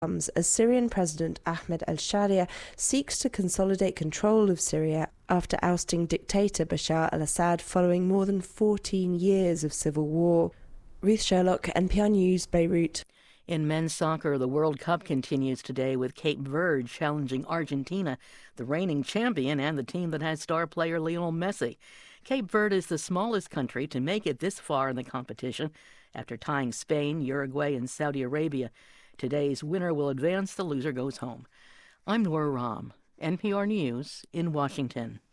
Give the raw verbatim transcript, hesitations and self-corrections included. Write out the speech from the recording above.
comes as Syrian President Ahmed al-Sharia seeks to consolidate control of Syria after ousting dictator Bashar al-Assad following more than fourteen years of civil war. Ruth Sherlock, N P R News, Beirut. In men's soccer, the World Cup continues today with Cape Verde challenging Argentina, the reigning champion and the team that has star player Lionel Messi. Cape Verde is the smallest country to make it this far in the competition after tying Spain, Uruguay, and Saudi Arabia. Today's winner will advance, the loser goes home. I'm Nora Rahm, N P R News in Washington.